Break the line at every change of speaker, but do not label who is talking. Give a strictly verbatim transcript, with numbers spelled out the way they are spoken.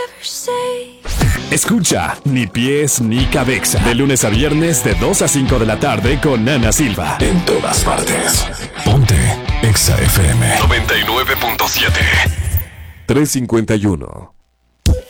Escucha Ni Pies Ni Cabeza de lunes a viernes de dos a cinco de la tarde con Ana Silva. En todas partes. Ponte Exa F M noventa y nueve punto siete. trescientos cincuenta y uno.